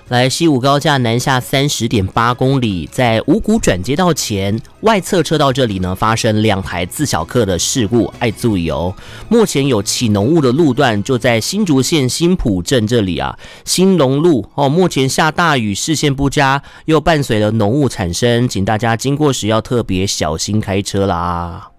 来，西武高架南下30.8公里，在五股转接道前外侧车道这里呢，发生2台自小客的事故，爱注意哦。目前有起浓雾的路段就在新竹县新埔镇这里啊，新隆路哦，目前下大雨，视线不佳，又伴随了浓雾产生，请大家经过时要特别小心开车啦。